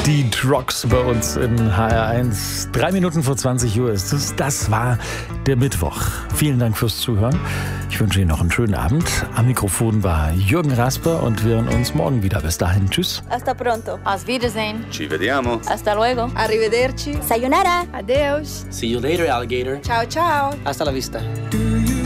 Die Trucks bei uns in HR1. 3 Minuten vor 20 Uhr ist es. Das war der Mittwoch. Vielen Dank fürs Zuhören. Ich wünsche Ihnen noch einen schönen Abend. Am Mikrofon war Jürgen Rasper und wir hören uns morgen wieder. Bis dahin, tschüss. Hasta pronto. Auf Wiedersehen. Ci vediamo. Hasta luego. Arrivederci. Sayonara. Adeus. See you later, alligator. Ciao ciao. Hasta la vista. Du